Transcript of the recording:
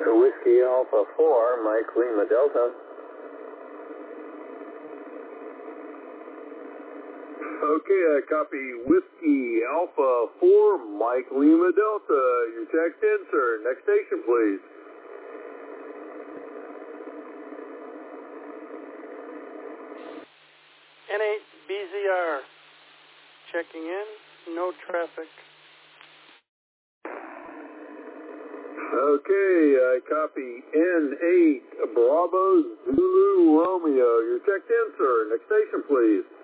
Whiskey Alpha 4, Mike Lima Delta. Okay, I copy Whiskey Alpha 4, Mike Lima Delta. You're checked in, sir. Next station, please. N8 BZR. Checking in. No traffic. Okay, I copy N8 Bravo Zulu Romeo. You're checked in, sir. Next station, please.